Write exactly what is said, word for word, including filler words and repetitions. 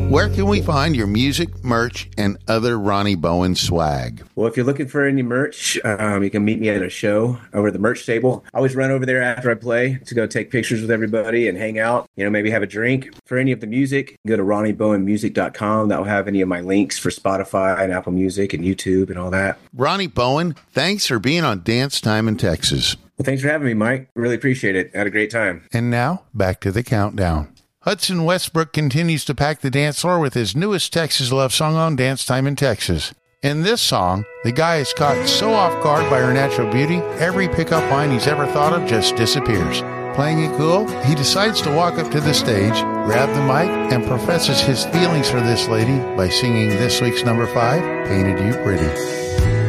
Where can we find your music, merch, and other Ronnie Bowen swag? Well, if you're looking for any merch, um, you can meet me at a show over at the merch table. I always run over there after I play to go take pictures with everybody and hang out, you know, maybe have a drink. For any of the music, go to ronnie bowen music dot com. That will have any of my links for Spotify and Apple Music and YouTube and all that. Ronnie Bowen, thanks for being on Dance Time in Texas. Well, thanks for having me, Mike. Really appreciate it. Had a great time. And now, back to the countdown. Hudson Westbrook continues to pack the dance floor with his newest Texas love song on Dance Time in Texas. In this song, the guy is caught so off guard by her natural beauty, every pickup line he's ever thought of just disappears. Playing it cool, he decides to walk up to the stage, grab the mic, and professes his feelings for this lady by singing this week's number five, Painted You Pretty.